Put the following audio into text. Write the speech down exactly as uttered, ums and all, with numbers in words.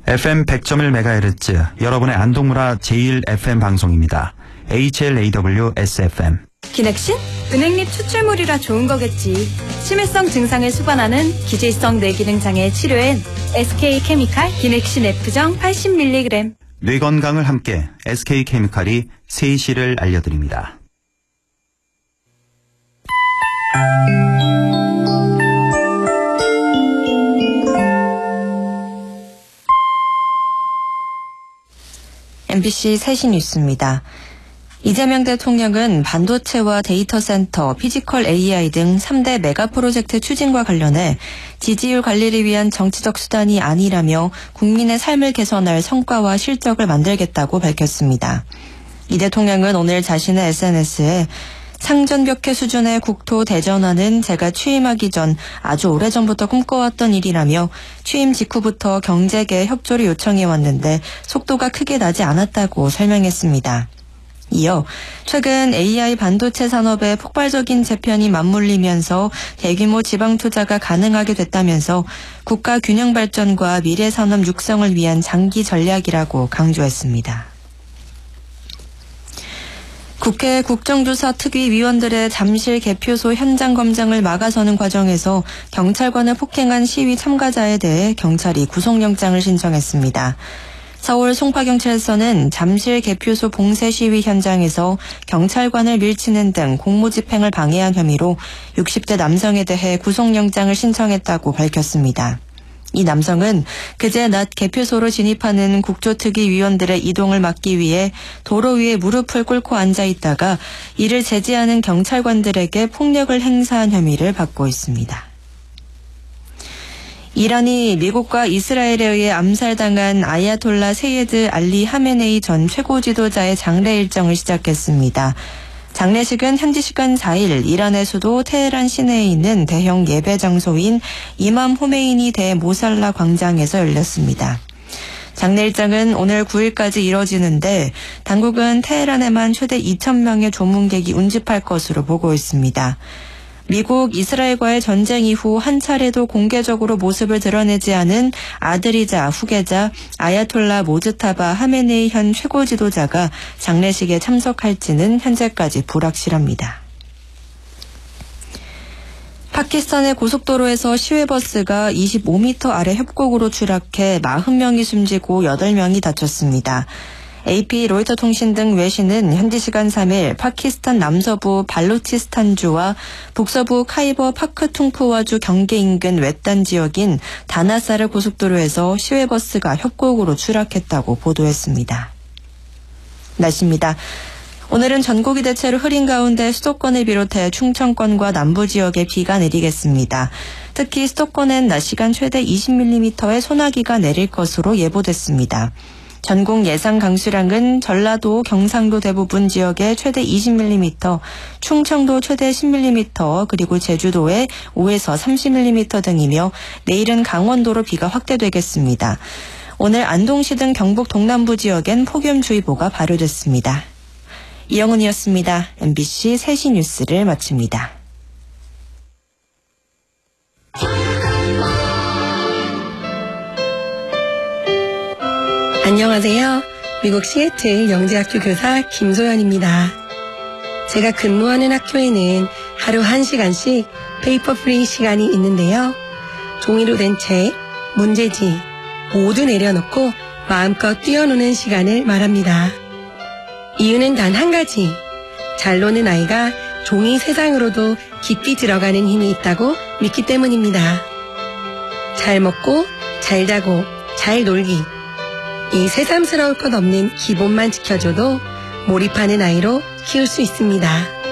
에프엠 백 점 일 메가헤르츠 여러분의 안동문화 제일 에프엠 방송입니다. 에이치엘에이더블유-에스에프엠. 기넥신? 은행잎 추출물이라 좋은 거겠지. 치매성 증상을 수반하는 기질성 뇌기능 장애 치료엔 에스케이케미칼 기넥신 F정 팔십 밀리그램. 뇌 건강을 함께 에스케이케미칼이 세이시를 알려드립니다. 엠비씨 세시 뉴스입니다. 이재명 대통령은 반도체와 데이터 센터, 피지컬 에이아이 등 삼 대 메가 프로젝트 추진과 관련해 지지율 관리를 위한 정치적 수단이 아니라며 국민의 삶을 개선할 성과와 실적을 만들겠다고 밝혔습니다. 이 대통령은 오늘 자신의 에스엔에스에 상전벽해 수준의 국토 대전화는 제가 취임하기 전 아주 오래전부터 꿈꿔왔던 일이라며 취임 직후부터 경제계 협조를 요청해왔는데 속도가 크게 나지 않았다고 설명했습니다. 이어 최근 에이아이 반도체 산업의 폭발적인 재편이 맞물리면서 대규모 지방 투자가 가능하게 됐다면서 국가 균형 발전과 미래 산업 육성을 위한 장기 전략이라고 강조했습니다. 국회 국정조사 특위 위원들의 잠실 개표소 현장 검장을 막아서는 과정에서 경찰관을 폭행한 시위 참가자에 대해 경찰이 구속영장을 신청했습니다. 서울 송파경찰서는 잠실 개표소 봉쇄 시위 현장에서 경찰관을 밀치는 등 공무집행을 방해한 혐의로 육십 대 남성에 대해 구속영장을 신청했다고 밝혔습니다. 이 남성은 그제 낮 개표소로 진입하는 국조특위 위원들의 이동을 막기 위해 도로 위에 무릎을 꿇고 앉아 있다가 이를 제지하는 경찰관들에게 폭력을 행사한 혐의를 받고 있습니다. 이란이 미국과 이스라엘에 의해 암살당한 아야톨라 세예드 알리 하메네이 전 최고 지도자의 장례 일정을 시작했습니다. 장례식은 현지 시간 사 일 이란의 수도 테헤란 시내에 있는 대형 예배 장소인 이맘 호메이니 대 모살라 광장에서 열렸습니다. 장례 일정은 오늘 구 일까지 이뤄지는데 당국은 테헤란에만 최대 이천 명의 조문객이 운집할 것으로 보고 있습니다. 미국 이스라엘과의 전쟁 이후 한 차례도 공개적으로 모습을 드러내지 않은 아들이자 후계자 아야톨라 모즈타바 하메네이 현 최고 지도자가 장례식에 참석할지는 현재까지 불확실합니다. 파키스탄의 고속도로에서 시외버스가 이십오 미터 아래 협곡으로 추락해 사십 명이 숨지고 여덟 명이 다쳤습니다. 에이피, 로이터 통신 등 외신은 현지 시간 삼 일 파키스탄 남서부 발루치스탄주와 북서부 카이버 파크퉁푸와주 경계 인근 외딴 지역인 다나사르 고속도로에서 시외버스가 협곡으로 추락했다고 보도했습니다. 날씨입니다. 오늘은 전국이 대체로 흐린 가운데 수도권을 비롯해 충청권과 남부 지역에 비가 내리겠습니다. 특히 수도권엔 낮 시간 최대 이십 밀리미터의 소나기가 내릴 것으로 예보됐습니다. 전국 예상 강수량은 전라도, 경상도 대부분 지역에 최대 이십 밀리미터, 충청도 최대 십 밀리미터, 그리고 제주도에 오에서 삼십 밀리미터 등이며 내일은 강원도로 비가 확대되겠습니다. 오늘 안동시 등 경북 동남부 지역엔 폭염주의보가 발효됐습니다. 이영은이었습니다. 엠비씨 세시 뉴스를 마칩니다. 안녕하세요. 미국 시애틀 영재학교 교사 김소연입니다. 제가 근무하는 학교에는 하루 한 시간씩 페이퍼 프리 시간이 있는데요. 종이로 된 책, 문제지 모두 내려놓고 마음껏 뛰어노는 시간을 말합니다. 이유는 단 한 가지. 잘 노는 아이가 종이 세상으로도 깊이 들어가는 힘이 있다고 믿기 때문입니다. 잘 먹고, 잘 자고, 잘 놀기. 이 새삼스러울 것 없는 기본만 지켜줘도 몰입하는 아이로 키울 수 있습니다.